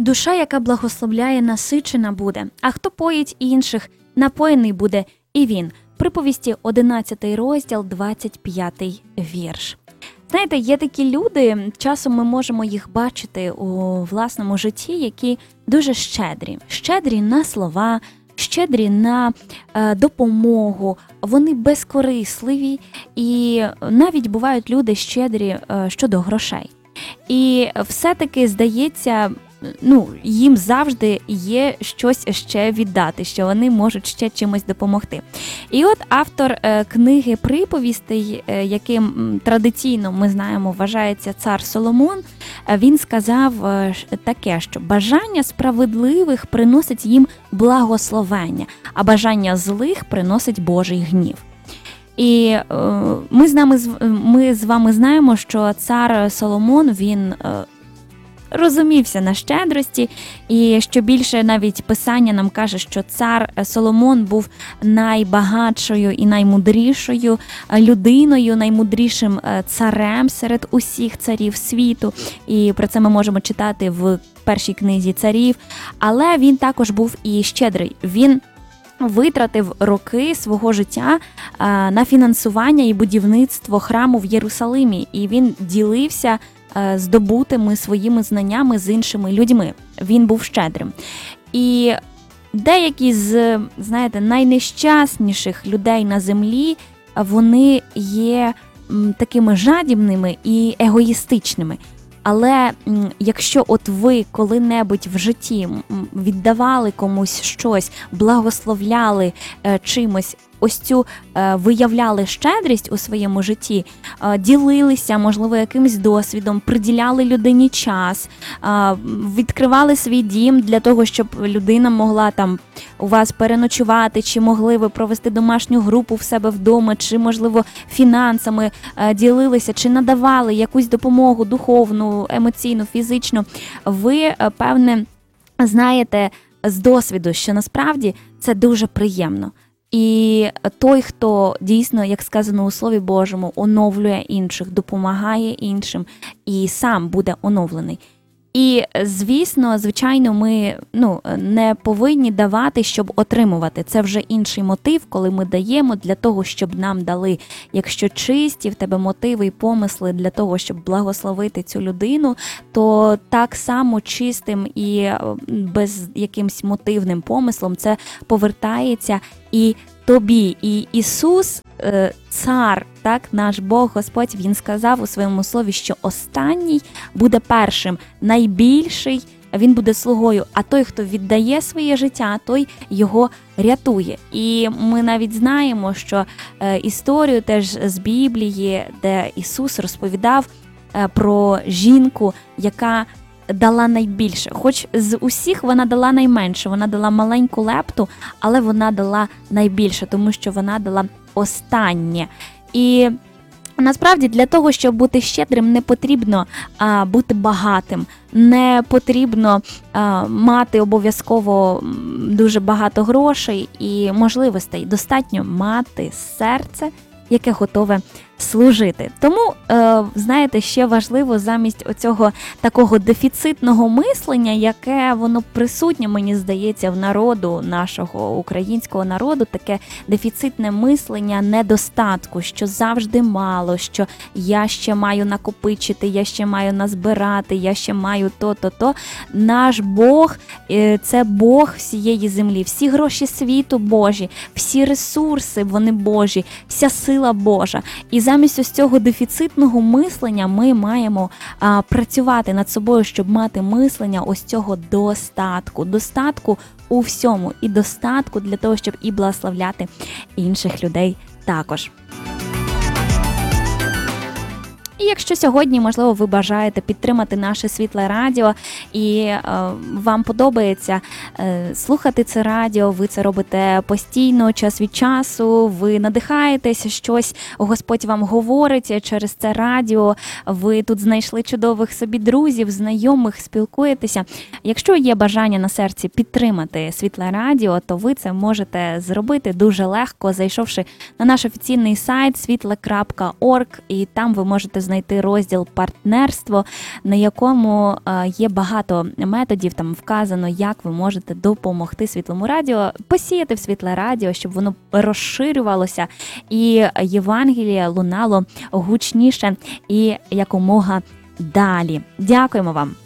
Душа, яка благословляє, насичена буде, а хто поїть інших, напоєний буде і він. Приповісті 11 розділ, 25 вірш. Знаєте, є такі люди, часом ми можемо їх бачити у власному житті, які дуже щедрі. Щедрі на слова, щедрі на допомогу, вони безкорисливі і навіть бувають люди щедрі щодо грошей. І все-таки, здається, їм завжди є щось ще віддати, що вони можуть ще чимось допомогти. І от автор книги «Приповістей», яким традиційно, ми знаємо, вважається цар Соломон, він сказав таке, що бажання справедливих приносить їм благословення, а бажання злих приносить Божий гнів. І ми з вами знаємо, що цар Соломон, він розумівся на щедрості, і що більше навіть Писання нам каже, що цар Соломон був найбагатшою і наймудрішою людиною, наймудрішим царем серед усіх царів світу. І про це ми можемо читати в першій книзі царів. Але він також був і щедрий. Він витратив роки свого життя на фінансування і будівництво храму в Єрусалимі, і він ділився здобутими своїми знаннями з іншими людьми. Він був щедрим. І деякі з, найнещасніших людей на землі, вони є такими жадібними і егоїстичними. Але якщо от ви коли-небудь в житті віддавали комусь щось, благословляли чимось, ось цю виявляли щедрість у своєму житті, ділилися, можливо, якимось досвідом, приділяли людині час, відкривали свій дім для того, щоб людина могла там у вас переночувати, чи могли ви провести домашню групу в себе вдома, чи, можливо, фінансами ділилися, чи надавали якусь допомогу духовну, емоційну, фізичну, ви, певне, знаєте з досвіду, що насправді це дуже приємно. І той, хто дійсно, як сказано у Слові Божому, оновлює інших, допомагає іншим і сам буде оновлений. І, звичайно, ми не повинні давати, щоб отримувати. Це вже інший мотив, коли ми даємо для того, щоб нам дали. Якщо чисті в тебе мотиви і помисли для того, щоб благословити цю людину, то так само чистим і без якимсь мотивним помислом це повертається і тобі. І Ісус, цар, так, наш Бог, Господь, Він сказав у своєму слові, що останній буде першим, найбільший, він буде слугою, а той, хто віддає своє життя, той його рятує. І ми навіть знаємо, що історію теж з Біблії, де Ісус розповідав про жінку, яка дала найбільше. Хоч з усіх вона дала найменше, вона дала маленьку лепту, але вона дала найбільше, тому що вона дала останнє. І насправді для того, щоб бути щедрим, не потрібно бути багатим, не потрібно мати обов'язково дуже багато грошей і можливостей. Достатньо мати серце, яке готове служити. Тому, знаєте, ще важливо замість оцього такого дефіцитного мислення, яке воно присутнє, мені здається, в народу, нашого українського народу, таке дефіцитне мислення недостатку, що завжди мало, що я ще маю накопичити, я ще маю назбирати, я ще маю то. Наш Бог – це Бог всієї землі, всі гроші світу Божі, всі ресурси, вони Божі, вся сила Божа. І замість ось цього дефіцитного мислення ми маємо працювати над собою, щоб мати мислення ось цього достатку. Достатку у всьому і достатку для того, щоб і благословляти інших людей також. І якщо сьогодні, можливо, ви бажаєте підтримати наше Світле Радіо і вам подобається слухати це радіо, ви це робите постійно, час від часу, ви надихаєтеся, щось Господь вам говорить через це радіо, ви тут знайшли чудових собі друзів, знайомих, спілкуєтеся. Якщо є бажання на серці підтримати Світле Радіо, то ви це можете зробити дуже легко, зайшовши на наш офіційний сайт світле.орг, і там ви можете знайти знайти розділ «Партнерство», на якому є багато методів, там вказано, як ви можете допомогти Світлому радіо, посіяти в Світле радіо, щоб воно розширювалося і Євангеліє лунало гучніше і якомога далі. Дякуємо вам!